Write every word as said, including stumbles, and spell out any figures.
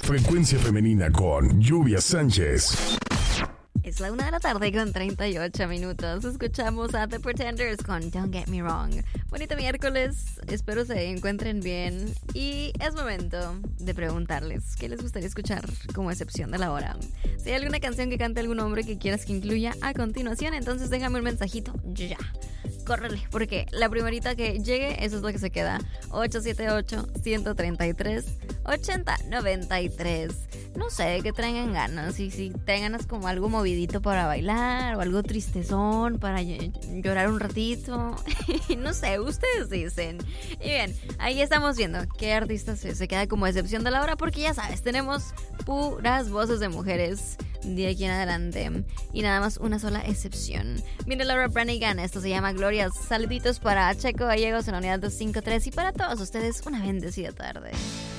Frecuencia Femenina con Lluvia Sánchez. Es la una de la tarde con treinta y ocho minutos. Escuchamos a The Pretenders con Don't Get Me Wrong. Bonito miércoles, espero se encuentren bien. Y es momento de preguntarles qué les gustaría escuchar como excepción de la hora. Si hay alguna canción que cante algún hombre que quieras que incluya a continuación, entonces déjame un mensajito ya. Córrele, porque la primerita que llegue, eso es lo que se queda. ocho siete ocho, uno tres tres, ocho cero nueve tres. No sé, que traigan ganas. Y si traen ganas como algo movidito para bailar, o algo tristezón para llorar un ratito. No sé, ustedes dicen. Y bien, ahí estamos viendo qué artista se, se queda como excepción de la hora, porque ya sabes, tenemos puras voces de mujeres de aquí en adelante y nada más una sola excepción. Viene Laura Branigan, esto se llama Glorias. Saluditos para Checo Gallegos en la unidad doscientos cincuenta y tres y para todos ustedes una bendecida tarde.